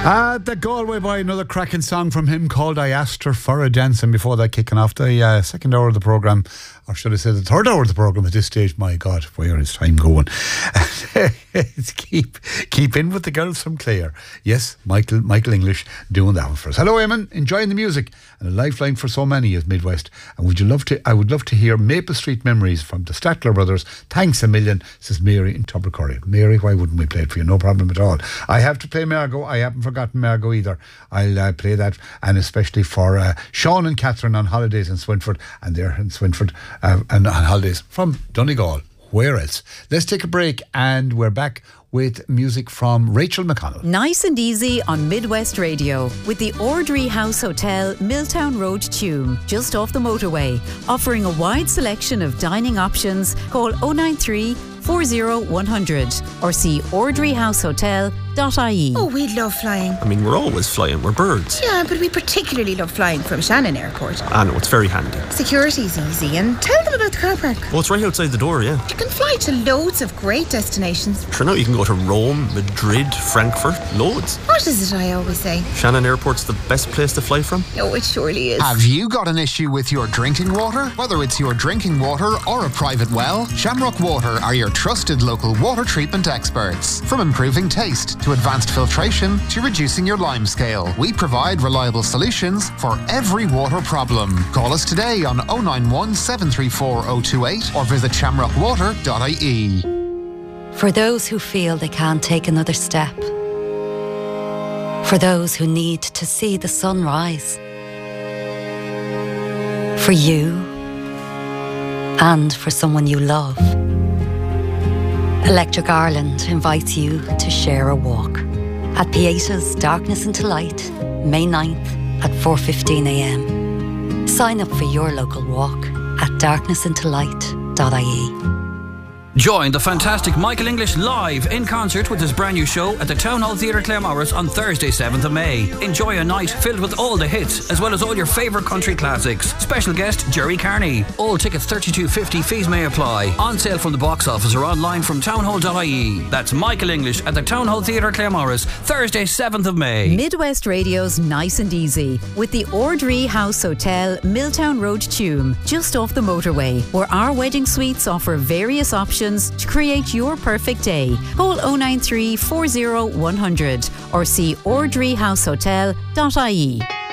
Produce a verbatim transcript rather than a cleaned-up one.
Uh, the Galway Boy, another cracking song from him called I Asked Her For a Dance. And before that, kicking off the uh, second hour of the programme, or should I say the third hour of the programme at this stage, my God, where is time going? It's keep keep in with the girls from Clare. Yes, Michael Michael English doing that one for us. Hello, Eamon, enjoying the music and a lifeline for so many of Midwest. And would you love to? I would love to hear Maple Street Memories from the Statler Brothers. Thanks a million, says Mary in Tubbercurry. Mary, why wouldn't we play it for you? No problem at all. I have to play Margot. I haven't forgotten Margot either. I'll uh, play that, and especially for uh, Sean and Catherine on holidays in Swinford, and they're in Swinford uh, and on holidays from Donegal. Where else? Let's take a break, and we're back with music from Rachel McConnell. Nice and easy on Midwest Radio with the Ordry House Hotel, Milltown Road, Tuam, just off the motorway, offering a wide selection of dining options. Call oh nine three, four oh one hundred or see ordry house hotel dot I E. Oh, we love flying. I mean, we're always flying, we're birds. Yeah, but we particularly love flying from Shannon Airport. I know, it's very handy. Security's easy, and tell them about the car park. Oh, it's right outside the door, yeah. You can fly to loads of great destinations. Sure, now you can go to Rome, Madrid, Frankfurt, loads. What is it I always say? Shannon Airport's the best place to fly from. Oh, it surely is. Have you got an issue with your drinking water? Whether it's your drinking water or a private well, Shamrock Water are your trusted local water treatment experts. From improving taste to advanced filtration to reducing your lime scale, we provide reliable solutions for every water problem. Call us today on oh nine one, seven three four, oh two eight or visit shamrock water dot I E. For those who feel they can't take another step. For those who need to see the sun rise. For you and for someone you love. Electric Ireland invites you to share a walk at Pieta's Darkness into Light, May ninth at four fifteen a m. Sign up for your local walk at darkness into light dot I E. Join the fantastic Michael English live in concert with his brand new show at the Town Hall Theatre Claremorris on Thursday seventh of May. Enjoy a night filled with all the hits as well as all your favourite country classics. Special guest Jerry Carney. All tickets thirty-two fifty, fees may apply. On sale from the box office or online from townhall dot I E. That's Michael English at the Town Hall Theatre Claremorris, Thursday seventh of May. Midwest Radio's Nice and Easy with the Ordry House Hotel, Milltown Road, Tuam, just off the motorway, where our wedding suites offer various options to create your perfect day. Call oh nine three, four oh one hundred or see ordry house hotel dot I E.